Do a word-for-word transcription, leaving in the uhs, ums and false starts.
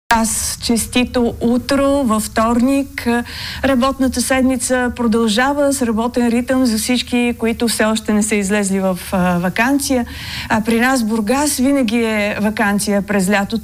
Аз честито утро във вторник. Работната седмица продължава с работен ритъм за всички, които все още не са излезли в а, ваканция. А при нас Бургас винаги е ваканция през лятото.